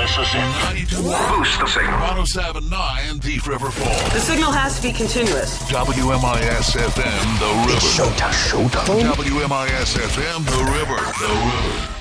This is it. 92.1. Boost the signal. 107.9 Thief River Falls. The signal has to be continuous. WMIS FM, The River. It's showtime. WMIS FM, The River.